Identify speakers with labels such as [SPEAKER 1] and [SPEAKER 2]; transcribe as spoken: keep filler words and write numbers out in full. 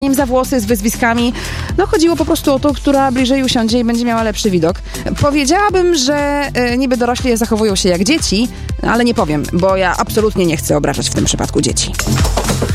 [SPEAKER 1] za włosy z wyzwiskami. No chodziło po prostu o tą, która bliżej usiądzie i będzie miała lepszy widok. Powiedziałabym, że y, niby dorośli zachowują się jak dzieci, ale nie powiem, bo ja absolutnie nie chcę obrażać w tym przypadku dzieci.